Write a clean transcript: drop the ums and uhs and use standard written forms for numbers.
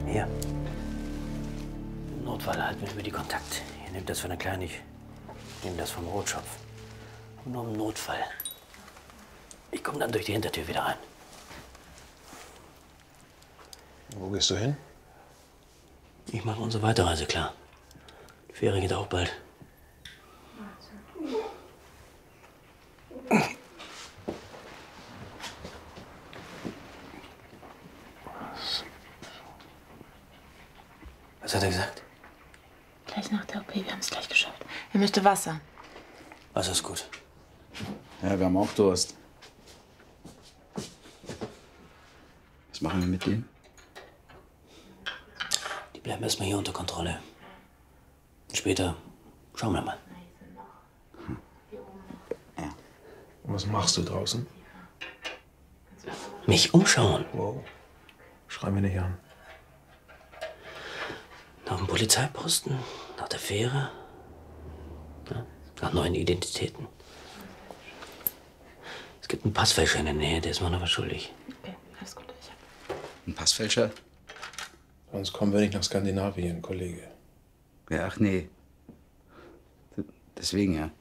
Hier. Im Notfall halten wir über die Kontakt. Ihr nehmt das von der Kleinen, ich nehme das vom Rotschopf. Und nur im Notfall. Ich komme dann durch die Hintertür wieder rein. Wo gehst du hin? Ich mache unsere Weiterreise klar. Die Fähre geht auch bald. Was hat er gesagt? Gleich nach der OP, wir haben es gleich geschafft. Er möchte Wasser. Wasser ist gut. Ja, wir haben auch Durst. Was machen wir mit denen? Die bleiben erstmal hier unter Kontrolle. Später schauen wir mal. Ja. Und was machst du draußen? Mich umschauen. Wow. Schrei mir nicht an. Nach dem Polizeiposten, nach der Fähre, ja, nach neuen Identitäten. Es gibt einen Passfälscher in der Nähe, der ist mir noch was schuldig. Okay, alles gut. Ein Passfälscher? Sonst kommen wir nicht nach Skandinavien, Kollege. Ja, ach nee. Deswegen ja.